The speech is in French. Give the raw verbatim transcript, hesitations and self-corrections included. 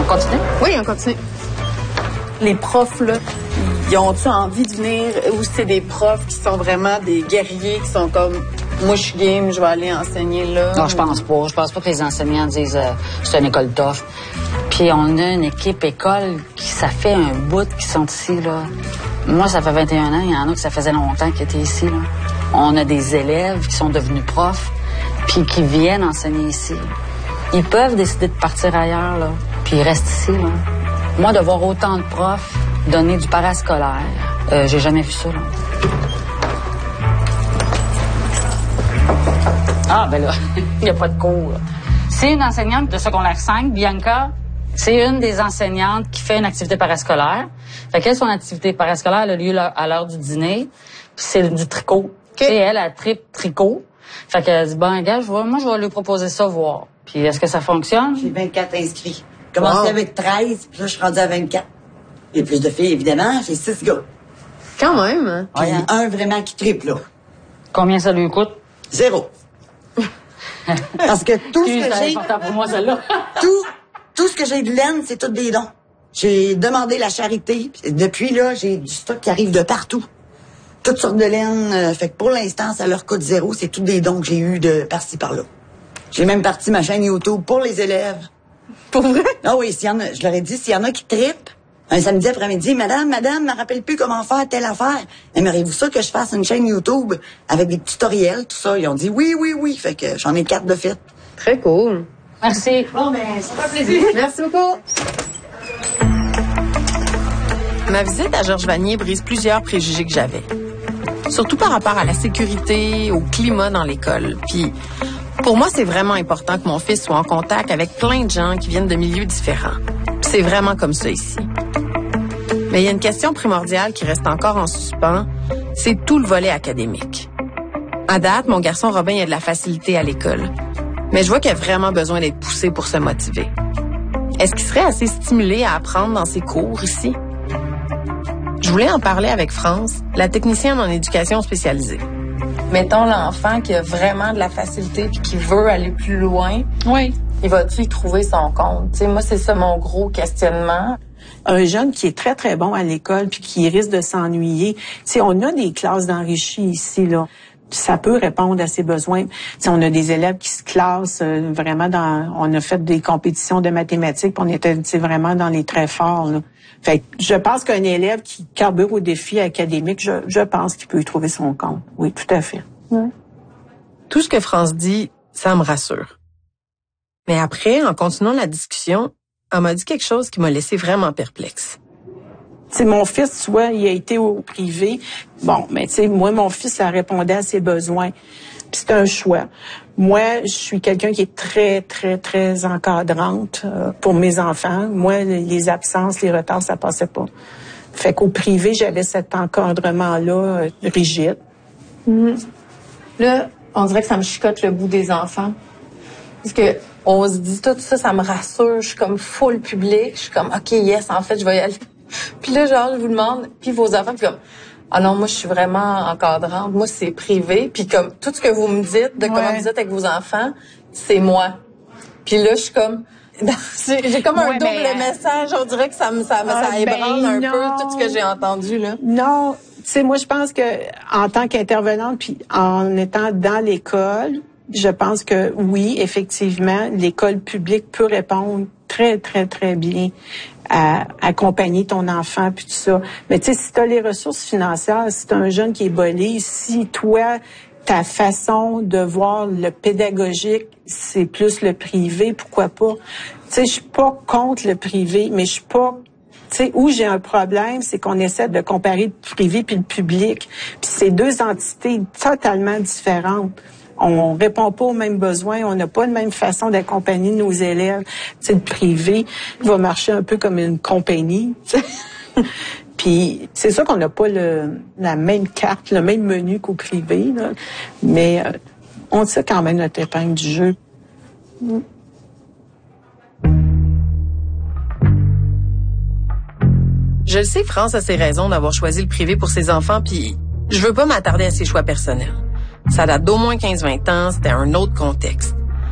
continue? Oui, on continue. Les profs, là, ils ont-tu envie de venir ou c'est des profs qui sont vraiment des guerriers qui sont comme moi je suis game, je vais aller enseigner là? Non, je pense pas. Je pense pas que les enseignants disent euh, c'est une école tough. Puis on a une équipe école qui ça fait un bout qui sont ici là. Moi, ça fait vingt et un ans, il y en a que ça faisait longtemps qu'ils étaient ici là. On a des élèves qui sont devenus profs puis qui viennent enseigner ici. Ils peuvent décider de partir ailleurs là, puis ils restent ici là. Moi, de voir autant de profs donner du parascolaire, euh, j'ai jamais vu ça, là. Ah, ben là, il n'y a pas de cours. C'est une enseignante de secondaire cinq, Bianca. C'est une des enseignantes qui fait une activité parascolaire. Fait qu'elle, son activité parascolaire elle a lieu à l'heure du dîner. Puis c'est du tricot. Okay. Et elle, elle tripe tricot. Fait qu'elle dit, ben, gars, je vais, moi, je vais lui proposer ça, voir. Puis est-ce que ça fonctionne? J'ai vingt-quatre inscrits. J'ai commencé wow. avec treize, puis là, je suis rendue à vingt-quatre. Il y a plus de filles, évidemment. J'ai six gars. Quand même. Puis ouais, un vraiment qui triple, là. Combien ça lui coûte? Zéro. Parce que tout ce que j'ai... C'est important pour moi, celle-là. tout, tout ce que j'ai de laine, c'est tout des dons. J'ai demandé la charité. Puis depuis, là, j'ai du stock qui arrive de partout. Toutes sortes de laine. Euh, fait que pour l'instant, ça leur coûte zéro. C'est tout des dons que j'ai eu de par-ci, par-là. J'ai même parti ma chaîne YouTube pour les élèves. Pour vrai? Ah oui, s'il y en a, je leur ai dit, s'il y en a qui trippent, un samedi après-midi, madame, madame, ne me rappelle plus comment faire telle affaire. Aimeriez-vous ça que je fasse une chaîne YouTube avec des tutoriels, tout ça? Ils ont dit oui, oui, oui. Fait que j'en ai quatre de fait. Très cool. Merci. Bon, ben, ça fait plaisir. Merci beaucoup. Ma visite à Georges Vanier brise plusieurs préjugés que j'avais. Surtout par rapport à la sécurité, au climat dans l'école. Puis, pour moi, c'est vraiment important que mon fils soit en contact avec plein de gens qui viennent de milieux différents. Puis c'est vraiment comme ça ici. Mais il y a une question primordiale qui reste encore en suspens, c'est tout le volet académique. À date, mon garçon Robin a de la facilité à l'école. Mais je vois qu'il a vraiment besoin d'être poussé pour se motiver. Est-ce qu'il serait assez stimulé à apprendre dans ses cours ici? Je voulais en parler avec France, la technicienne en éducation spécialisée. Mettons l'enfant qui a vraiment de la facilité puis qui veut aller plus loin. Oui. Il va-t-il trouver son compte? T'sais, moi, c'est ça mon gros questionnement. Un jeune qui est très, très bon à l'école puis qui risque de s'ennuyer. T'sais, on a des classes d'enrichis ici, là. Ça peut répondre à ses besoins. T'sais, on a des élèves qui se classent euh, vraiment dans... On a fait des compétitions de mathématiques puis on était vraiment dans les très forts, là. Fait que je pense qu'un élève qui carbure au défi académique, je, je pense qu'il peut y trouver son compte. Oui, tout à fait. Oui. Tout ce que France dit, ça me rassure. Mais après, en continuant la discussion, elle m'a dit quelque chose qui m'a laissé vraiment perplexe. Tu sais, mon fils, tu vois, il a été au privé. Bon, mais tu sais, moi, mon fils, ça répondait à ses besoins. Puis c'est un choix. Moi, je suis quelqu'un qui est très, très, très encadrante euh, pour mes enfants. Moi, les absences, les retards, ça passait pas. Fait qu'au privé, j'avais cet encadrement-là euh, rigide. Mm-hmm. Là, on dirait que ça me chicote le bout des enfants. Parce que on se dit tout ça, ça me rassure. Je suis comme full public. Je suis comme, OK, yes, en fait, je vais y aller. Puis là, genre, je vous demande, puis vos enfants, puis comme... Ah non, moi, je suis vraiment encadrante. Moi, c'est privé. Puis comme tout ce que vous me dites de ouais. comment vous êtes avec vos enfants, c'est moi. Puis là, je suis comme... J'ai comme un ouais, double mais... message. On dirait que ça me ça, ah, ça ébranle ben un peu tout ce que j'ai entendu, là. Non, tu sais, moi, je pense que en tant qu'intervenante, puis en étant dans l'école, je pense que oui, effectivement, l'école publique peut répondre très, très, très bien à accompagner ton enfant puis tout ça. Mais tu sais, si tu as les ressources financières, si tu as un jeune qui est bolé, si toi, ta façon de voir le pédagogique, c'est plus le privé, pourquoi pas? Tu sais, je suis pas contre le privé, mais je suis pas... Tu sais, où j'ai un problème, c'est qu'on essaie de comparer le privé puis le public. Puis c'est deux entités totalement différentes. On répond pas aux mêmes besoins, on n'a pas la même façon d'accompagner nos élèves. Tu sais, le privé va marcher un peu comme une compagnie. Puis c'est sûr qu'on n'a pas le, la même carte, le même menu qu'au privé, là. Mais euh, on sait quand même notre épingle du jeu. Mm. Je le sais, France a ses raisons d'avoir choisi le privé pour ses enfants, puis je veux pas m'attarder à ses choix personnels. Ça date d'au moins quinze vingt ans, c'était un autre contexte.